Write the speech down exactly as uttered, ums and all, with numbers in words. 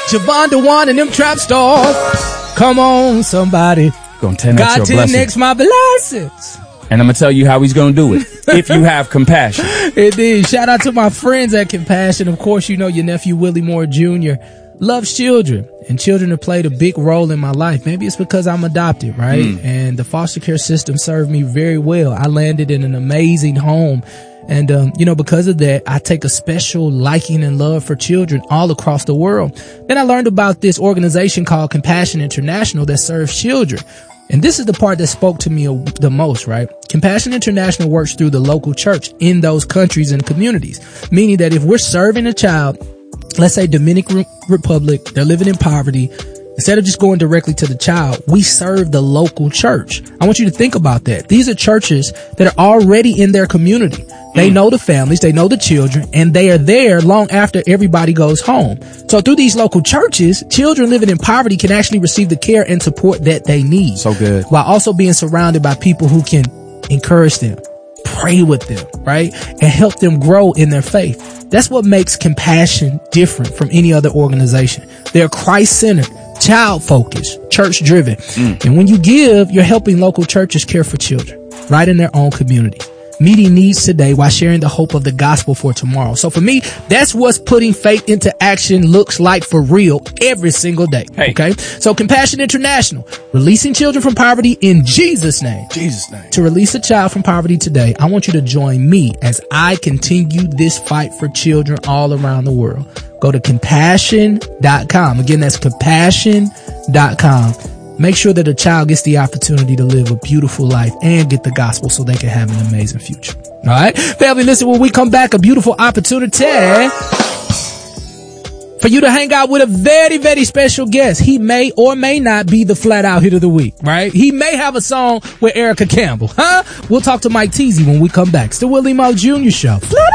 Javon DeWan and them trap stars. Come on, somebody. Gonna ten X God your blessings. ten X my blessings. And I'm gonna tell you how he's gonna do it. If you have compassion. Indeed. Shout out to my friends at Compassion. Of course, you know your nephew Willie Moore Junior loves children, and children have played a big role in my life. Maybe it's because I'm adopted, right? Mm. And the foster care system served me very well. I landed in an amazing home. And, um, you know, because of that, I take a special liking and love for children all across the world. Then I learned about this organization called Compassion International that serves children. And this is the part that spoke to me the most, right? Compassion International works through the local church in those countries and communities, meaning that if we're serving a child, let's say Dominican Republic, they're living in poverty, instead of just going directly to the child, we serve the local church. I want you to think about that. These are churches that are already in their community. They know the families, they know the children, and they are there long after everybody goes home. So through these local churches, children living in poverty can actually receive the care and support that they need. So good. While also being surrounded by people who can encourage them, pray with them, right? And help them grow in their faith. That's what makes Compassion different from any other organization. They're Christ-centered, child-focused, church-driven. Mm. And when you give, you're helping local churches care for children right in their own community, meeting needs today while sharing the hope of the gospel for tomorrow. So for me, that's what putting faith into action looks like for real every single day. Hey. Okay. So Compassion International, releasing children from poverty in Jesus' name. Jesus' name. To release a child from poverty today, I want you to join me as I continue this fight for children all around the world. Go to compassion dot com. Again, that's compassion dot com. Make sure that a child gets the opportunity to live a beautiful life and get the gospel so they can have an amazing future. All right. Family, listen, when we come back, a beautiful opportunity for you to hang out with a very, very special guest. He may or may not be the flat out hit of the week, right? He may have a song with Erica Campbell, huh? We'll talk to Mike Teasy when we come back. It's the Willie Moore Junior Show. Flat